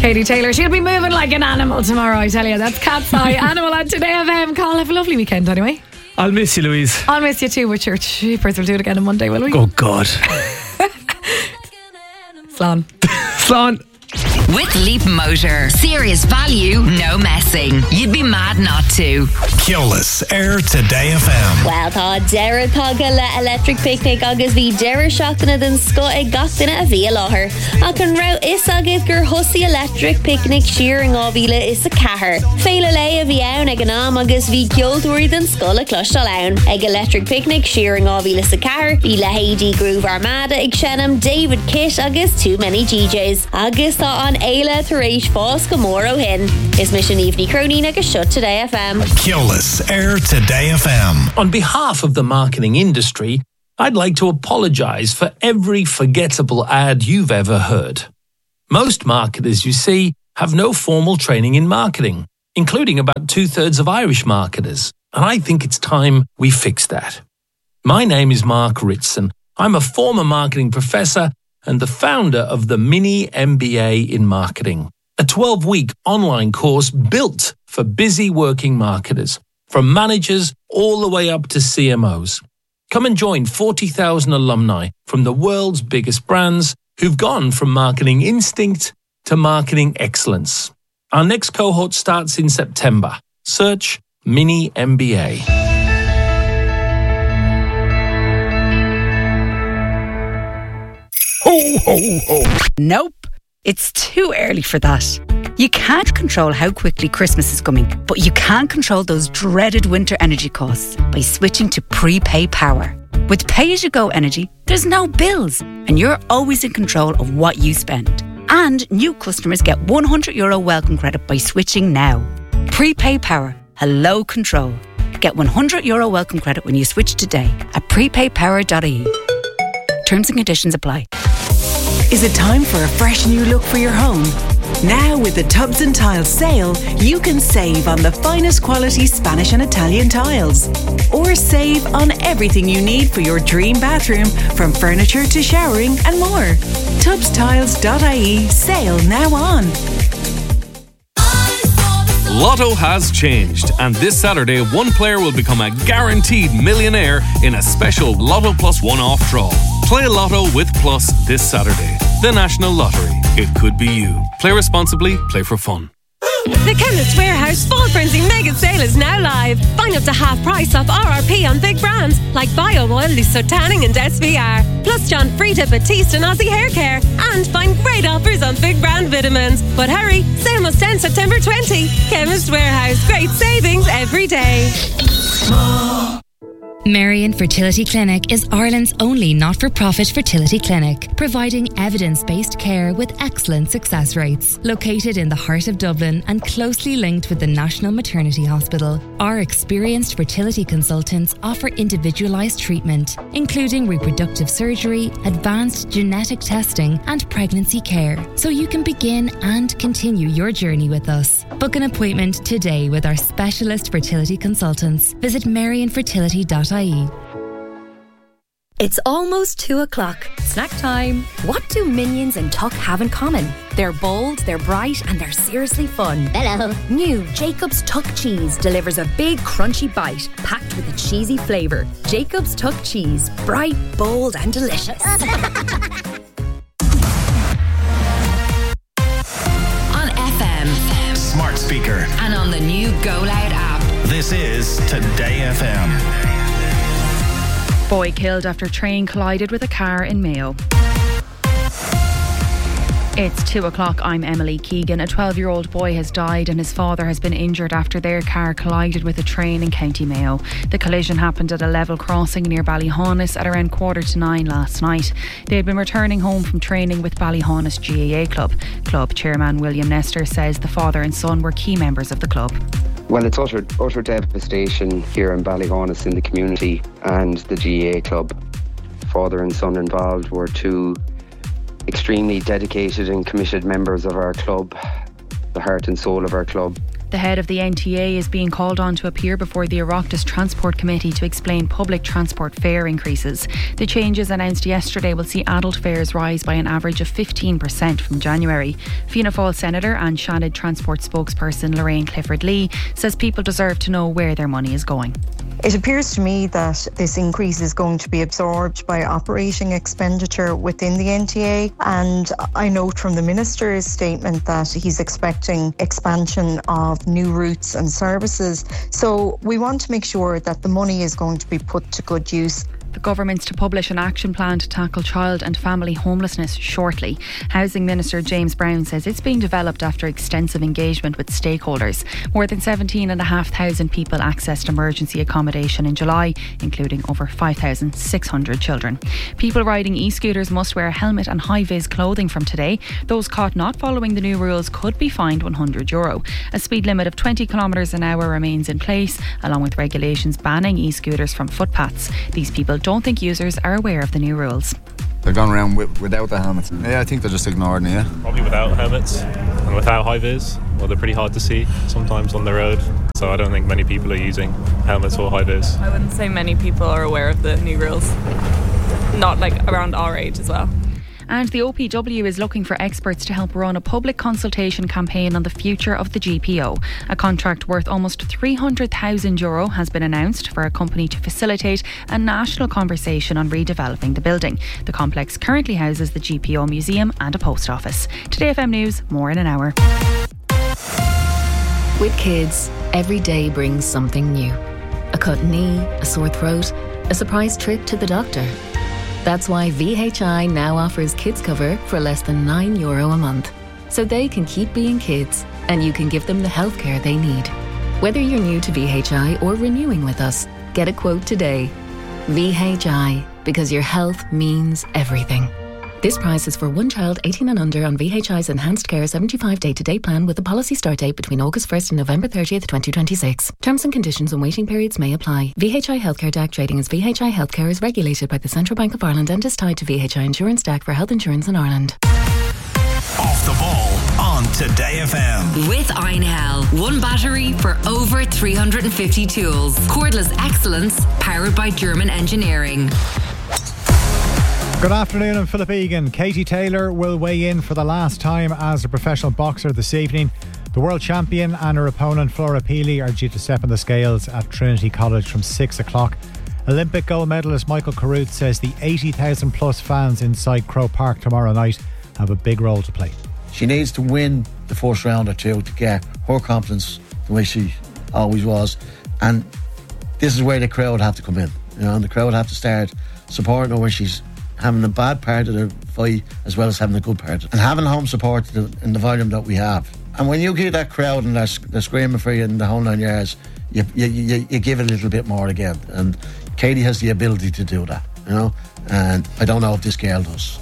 Katie Taylor, she'll be moving like an animal tomorrow, I tell you. That's Cat's Eye Animal on Today FM. Colin, have a lovely weekend anyway. I'll miss you, Louise. I'll miss you too, with your cheapers. We'll do it again on Monday, will we? Oh, God. Slán. Slán. With Leap Motor. Serious value, no messing. You'd be mad not to. Keolis, Air Today FM. Well, tá Deireadh Paga le electric picnic agus bhí Deireadh seachtainna den sco ag gatainna a bhí a láthair. Ach an rá is agad gur thosaí electric picnic siar an gábhíle is a cethair. Féile lei a bhí ann ag an am agus bhí ceoltóirí den sco le clostal ann. Ag electric picnic siar an gábhíle is a cethair, bhí le Heidi Groove Armada ag Shannon, David Kish agus Too Many DJs. Agus tá an Éile Therese Foss go mór ó hin. Is mission Evening Crony agus Shut Today FM. Keolis, Air Today FM. On behalf of the marketing industry, I'd like to apologise for every forgettable ad you've ever heard. Most marketers, you see, have no formal training in marketing, including about 2/3 of Irish marketers. And I think it's time we fix that. My name is Mark Ritson. I'm a former marketing professor and the founder of the Mini MBA in Marketing, a 12-week online course built for busy working marketers, from managers all the way up to CMOs. Come and join 40,000 alumni from the world's biggest brands who've gone from marketing instinct to marketing excellence. Our next cohort starts in September. Search Mini MBA. Ho, ho, ho. Nope, it's too early for that. You can't control how quickly Christmas is coming, but you can control those dreaded winter energy costs by switching to prepay power. With pay-as-you-go energy, there's no bills, and you're always in control of what you spend. And new customers get €100 welcome credit by switching now. Prepay power, hello control. Get €100 welcome credit when you switch today at prepaypower.ie. Terms and conditions apply. Is it time for a fresh new look for your home? Now with the Tubs and Tiles sale, you can save on the finest quality Spanish and Italian tiles. Or save on everything you need for your dream bathroom, from furniture to showering and more. Tubstiles.ie, sale now on. Lotto has changed, and this Saturday, one player will become a guaranteed millionaire in a special Lotto Plus one-off draw. Play Lotto with Plus this Saturday. The National Lottery. It could be you. Play responsibly, play for fun. The Chemist Warehouse Fall Frenzy Mega Sale is now live. Find up to half price off RRP on big brands like BioOil, Lusso Tanning and SVR. Plus John Frieda, Batiste and Aussie Hair Care. And find great offers on big brand vitamins. But hurry, sale must end September 20. Chemist Warehouse, great savings every day. Marion Fertility Clinic is Ireland's only not-for-profit fertility clinic, providing evidence-based care with excellent success rates. Located in the heart of Dublin and closely linked with the National Maternity Hospital, our experienced fertility consultants offer individualised treatment, including reproductive surgery, advanced genetic testing and pregnancy care, so you can begin and continue your journey with us. Book an appointment today with our specialist fertility consultants. Visit marionfertility.ie. It's almost 2 o'clock. Snack time. What do Minions and Tuck have in common? They're bold, they're bright, and they're seriously fun. Hello. New Jacob's Tuck Cheese delivers a big crunchy bite packed with a cheesy flavour. Jacob's Tuck Cheese. Bright, bold, and delicious. On FM. Smart speaker. And on the new Go Loud app. This is Today FM. Boy killed after train collided with a car in Mayo. It's 2 o'clock. I'm Emily Keegan. A 12-year-old boy has died and his father has been injured after their car collided with a train in County Mayo. The collision happened at a level crossing near Ballyhaunis at around 8:45 last night. They had been returning home from training with Ballyhaunis GAA Club. Club chairman William Nestor says the father and son were key members of the club. Well, it's utter devastation here in Ballyhaunis in the community and the GAA Club. Father and son involved were two extremely dedicated and committed members of our club. the heart and soul of our club. The head of the NTA is being called on to appear before the Oireachtas Transport Committee to explain public transport fare increases. The changes announced yesterday will see adult fares rise by an average of 15% from January. Fianna Fáil Senator and Shannon Transport spokesperson Lorraine Clifford-Lee says people deserve to know where their money is going. It appears to me that this increase is going to be absorbed by operating expenditure within the NTA, and I note from the Minister's statement that he's expecting expansion of new routes and services. So we want to make sure that the money is going to be put to good use. The government's to publish an action plan to tackle child and family homelessness shortly. Housing Minister James Brown says it's being developed after extensive engagement with stakeholders. More than 17,500 people accessed emergency accommodation in July, including over 5,600 children. People riding e-scooters must wear a helmet and high-vis clothing from today. Those caught not following the new rules could be fined €100. A speed limit of 20 kilometres an hour remains in place, along with regulations banning e-scooters from footpaths. These people don't think users are aware of the new rules. They're going around without the helmets. Yeah, I think they're just ignoring it, yeah. Probably without helmets and without high-vis. Well, they're pretty hard to see sometimes on the road. So I don't think many people are using helmets or high-vis. I wouldn't say many people are aware of the new rules. Not like around our age as well. And the OPW is looking for experts to help run a public consultation campaign on the future of the GPO. A contract worth almost €300,000 has been announced for a company to facilitate a national conversation on redeveloping the building. The complex currently houses the GPO Museum and a post office. Today FM News, more in an hour. With kids, every day brings something new. A cut knee, a sore throat, a surprise trip to the doctor. That's why VHI now offers kids cover for less than €9 a month. So they can keep being kids and you can give them the healthcare they need. Whether you're new to VHI or renewing with us, get a quote today. VHI, because your health means everything. This price is for one child 18 and under on VHI's Enhanced Care 75 day-to-day plan with a policy start date between August 1st and November 30th, 2026. Terms and conditions and waiting periods may apply. VHI Healthcare DAC trading as VHI Healthcare is regulated by the Central Bank of Ireland and is tied to VHI Insurance DAC for health insurance in Ireland. Off the ball on Today FM. With Einhell. One battery for over 350 tools. Cordless excellence powered by German engineering. Good afternoon, I'm Philip Egan. Katie Taylor will weigh in for the last time as a professional boxer this evening. The world champion and her opponent Flora Peely are due to step on the scales at Trinity College from 6 o'clock. Olympic gold medalist Michael Carruth says the 80,000 plus fans inside Croke Park tomorrow night have a big role to play. She needs to win the first round or two to get her confidence the way she always was, and this is where the crowd have to come in, and the crowd have to start supporting her when she's having a bad part of the fight as well as having a good part, and having home support in the volume that we have. And when you get that crowd and they're screaming for you in the whole 9 yards, you give it a little bit more again, and Katie has the ability to do that, and I don't know if this girl does.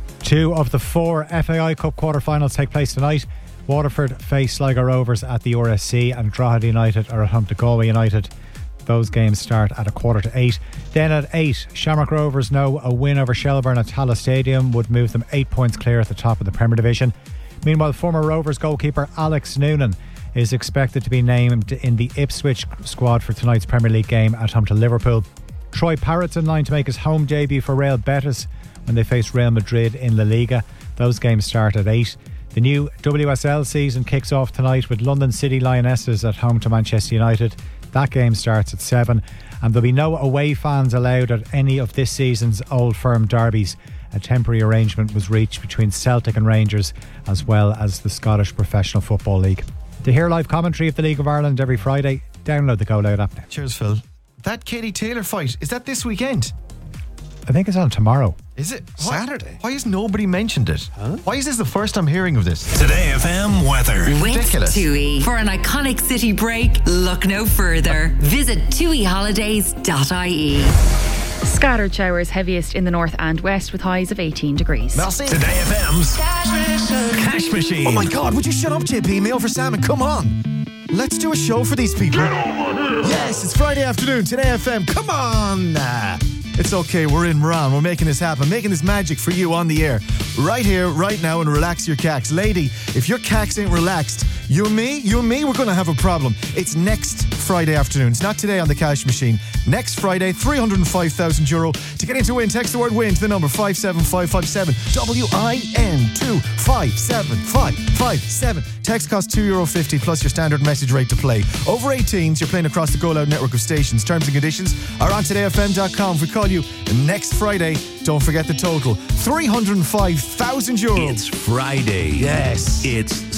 2 of the 4 FAI Cup quarter-finals take place tonight. Waterford face Sligo Rovers at the RSC and Drogheda United are at home to Galway United. Those games start at 7:45. Then at 8, Shamrock Rovers know a win over Shelbourne at Tallaght Stadium would move them 8 points clear at the top of the Premier Division. Meanwhile, former Rovers goalkeeper Alex Noonan is expected to be named in the Ipswich squad for tonight's Premier League game at home to Liverpool. Troy Parrott's in line to make his home debut for Real Betis when they face Real Madrid in La Liga. Those games start at 8. The new WSL season kicks off tonight with London City Lionesses at home to Manchester United. That game starts at 7, and there'll be no away fans allowed at any of this season's Old Firm derbies. A temporary arrangement was reached between Celtic and Rangers, as well as the Scottish Professional Football League. To hear live commentary of the League of Ireland every Friday, download the Go Loud app now. Cheers, Phil. That Katie Taylor fight, is that this weekend? I think it's on tomorrow. Is it? Saturday? Why has nobody mentioned it? Huh? Why is this the first I'm hearing of this? Today FM weather. With TUI. For an iconic city break, look no further. Visit tuiholidays.ie. Scattered showers, heaviest in the north and west, with highs of 18 degrees. Merci. Today FM's Cash Machine. Oh my God, would you shut up, JP? Mail for Salmon, come on. Let's do a show for these people. Yes, it's Friday afternoon. Today FM, come on. It's okay, we're in Moran. We're making this happen, making this magic for you on the air. Right here, right now, and relax your cax. Lady, if your cax ain't relaxed, You and me, we're going to have a problem. It's next Friday afternoon. It's not today on the cash machine. Next Friday, €305,000. To get in to win, text the word win to the number 57557. WIN 257557. Text costs €2.50 plus your standard message rate to play. Over 18s, you're playing across the Go Loud network of stations. Terms and conditions are on todayfm.com. If we call you next Friday, don't forget the total. €305,000. It's Friday. Yes. It's